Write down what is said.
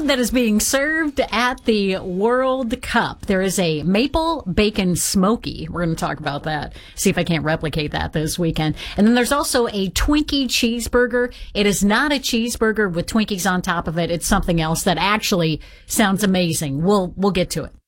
that is being served at the World Cup. There is a maple bacon smoky. We're going to talk about that. See if I can't replicate that this weekend. And then there's also a Twinkie cheeseburger. It is not a cheeseburger with Twinkies on top of it. It's something else that actually sounds amazing. We'll get to it.